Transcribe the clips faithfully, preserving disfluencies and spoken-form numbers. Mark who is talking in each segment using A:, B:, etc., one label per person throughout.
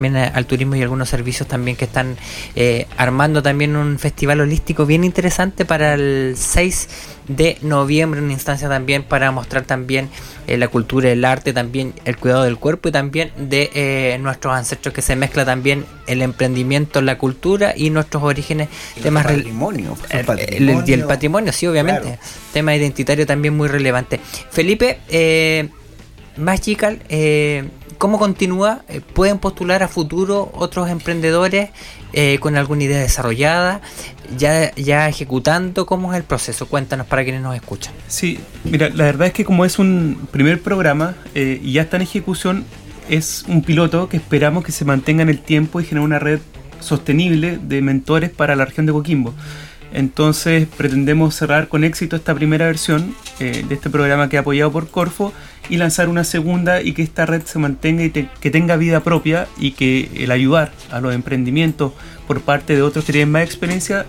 A: también al turismo y algunos servicios también que están eh, armando también un festival holístico bien interesante para el seis de noviembre, una instancia también para mostrar también eh, la cultura, el arte, también el cuidado del cuerpo y también de eh, nuestros ancestros, que se mezcla también el emprendimiento, la cultura y nuestros orígenes,
B: el
A: temas
B: patrimonio,
A: el, el patrimonio el, y el patrimonio, sí, obviamente, claro. Tema identitario también muy relevante. Felipe, eh, Magical, eh, ¿cómo continúa? ¿Pueden postular a futuro otros emprendedores eh, con alguna idea desarrollada, ya, ya ejecutando? ¿Cómo es el proceso? Cuéntanos para quienes nos escuchan.
C: Sí, mira, la verdad es que como es un primer programa eh, y ya está en ejecución, es un piloto que esperamos que se mantenga en el tiempo y genere una red sostenible de mentores para la región de Coquimbo. Entonces pretendemos cerrar con éxito esta primera versión eh, de este programa que es apoyado por Corfo y lanzar una segunda y que esta red se mantenga y te, que tenga vida propia, y que el ayudar a los emprendimientos por parte de otros que tienen más experiencia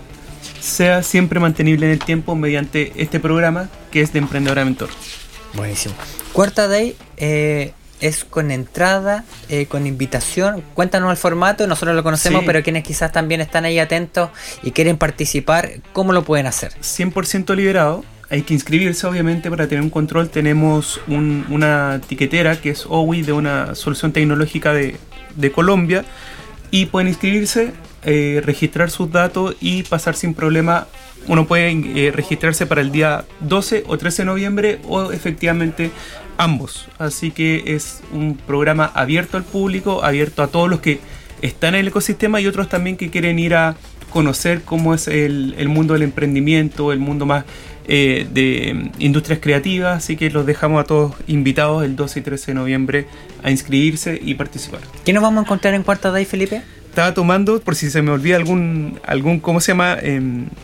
C: sea siempre mantenible en el tiempo mediante este programa que es de Emprendedor a Mentor.
A: Buenísimo. Cuarta Day eh, es con entrada, eh, con invitación. Cuéntanos el formato, nosotros lo conocemos, sí, pero quienes quizás también están ahí atentos y quieren participar, ¿cómo lo pueden hacer?
C: cien por ciento liberado, hay que inscribirse obviamente para tener un control. Tenemos un, una etiquetera que es O W I de una solución tecnológica de, de Colombia, y pueden inscribirse, eh, registrar sus datos y pasar sin problema. Uno puede eh, registrarse para el día doce o trece de noviembre o efectivamente ambos. Así que es un programa abierto al público, abierto a todos los que están en el ecosistema y otros también que quieren ir a conocer cómo es el, el mundo del emprendimiento, el mundo más eh, de industrias creativas. Así que los dejamos a todos invitados el doce y trece de noviembre a inscribirse y participar.
A: ¿Qué nos vamos a encontrar en Cuarta Day, Felipe?
C: Estaba tomando, por si se me olvida algún, algún ¿cómo se llama? Eh,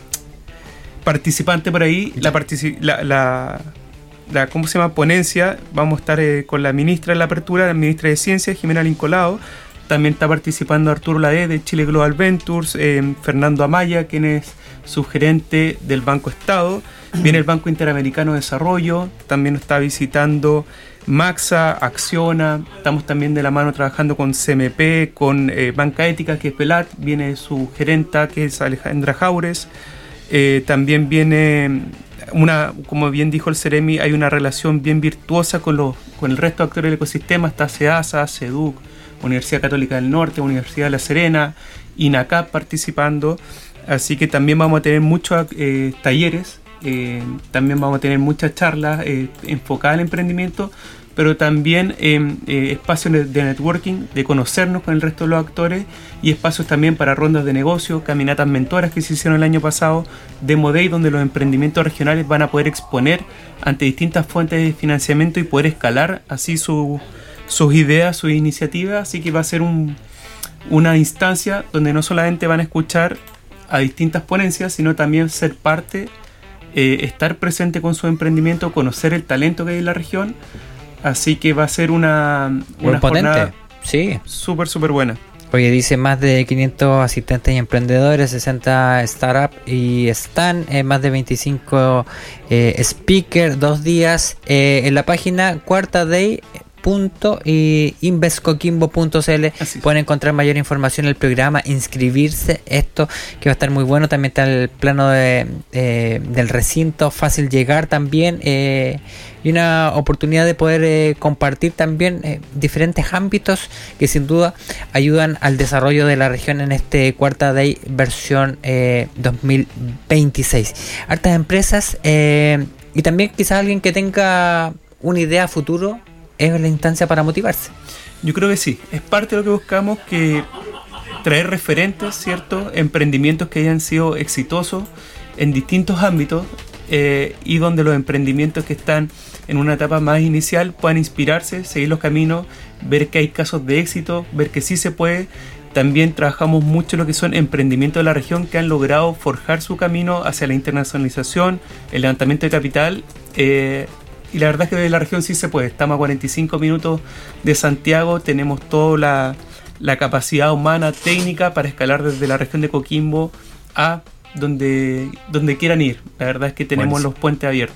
C: participante por ahí, la, partici- la, la, la ¿cómo se llama? Ponencia. Vamos a estar eh, con la ministra de la Apertura, la ministra de Ciencia, Jimena Lincolao. También está participando Arturo Laé de Chile Global Ventures, eh, Fernando Amaya, quien es subgerente del Banco Estado. Viene el Banco Interamericano de Desarrollo, también nos está visitando Maxa, Acciona. Estamos también de la mano trabajando con C M P, con eh, Banca Ética, que es Pelat. Viene su gerenta, que es Alejandra Jaures. Eh, también viene una, como bien dijo el Ceremi, hay una relación bien virtuosa con, los, con el resto de actores del ecosistema. Está SEASA, SEDUC, Universidad Católica del Norte, Universidad de La Serena, INACAP participando. Así que también vamos a tener muchos eh, talleres, eh, también vamos a tener muchas charlas eh, enfocadas al emprendimiento, pero también eh, eh, espacios de, de networking, de conocernos con el resto de los actores, y espacios también para rondas de negocio, caminatas mentoras que se hicieron el año pasado, Demo Day, donde los emprendimientos regionales van a poder exponer ante distintas fuentes de financiamiento y poder escalar así su, sus ideas, sus iniciativas. Así que va a ser un, una instancia donde no solamente van a escuchar a distintas ponencias, sino también ser parte, eh, estar presente con su emprendimiento, conocer el talento que hay en la región. Así que va a ser una, una jornada
A: sí,
C: súper, súper buena.
A: Oye, dice más de quinientos asistentes y emprendedores, sesenta startups y están eh, más de veinticinco eh, speakers, dos días eh, en la página Cuarta Day punto y investcoquimbo punto c l. Pueden encontrar mayor información en el programa, inscribirse, esto que va a estar muy bueno. También está el plano de, eh, del recinto, fácil llegar también, eh, y una oportunidad de poder eh, compartir también eh, diferentes ámbitos que sin duda ayudan al desarrollo de la región en este Cuarta Day versión eh, dos mil veintiséis. Hartas empresas eh, y también quizás alguien que tenga una idea a futuro. ¿Es la instancia para motivarse?
C: Yo creo que sí, es parte de lo que buscamos, que traer referentes, ¿cierto? Emprendimientos que hayan sido exitosos en distintos ámbitos, eh, y donde los emprendimientos que están en una etapa más inicial puedan inspirarse, seguir los caminos, ver que hay casos de éxito, ver que sí se puede. También trabajamos mucho lo que son emprendimientos de la región que han logrado forjar su camino hacia la internacionalización, el levantamiento de capital, eh, y la verdad es que de la región sí se puede. Estamos a cuarenta y cinco minutos de Santiago, tenemos toda la, la capacidad humana, técnica para escalar desde la región de Coquimbo a donde, donde quieran ir. La verdad es que tenemos Buenísimo. Los puentes abiertos.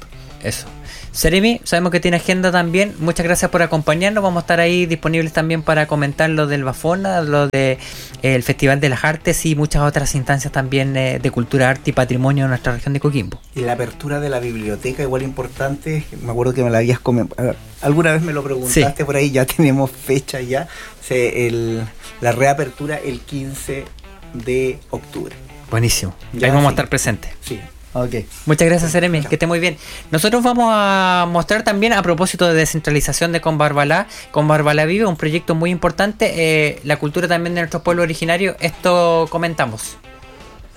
A: Eso. Seremi, sabemos que tiene agenda también. Muchas gracias por acompañarnos. Vamos a estar ahí disponibles también para comentar lo del Bafona, lo de eh, el Festival de las Artes y muchas otras instancias también eh, de cultura, arte y patrimonio en nuestra región de Coquimbo.
B: Y la apertura de la biblioteca, igual importante. Me acuerdo que me la habías comentado. Alguna vez me lo preguntaste, sí. Por ahí ya tenemos fecha ya. O sea, el, la reapertura el quince de octubre.
A: Buenísimo.
B: Ya,
A: ahí vamos
B: sí.
A: a estar presentes.
B: Sí. Okay.
A: Muchas gracias, Seremi, que esté muy bien. Nosotros vamos a mostrar también, a propósito de descentralización de Combarbalá, Combarbalá Vive, un proyecto muy importante, eh, la cultura también de nuestros pueblos originarios. Esto comentamos.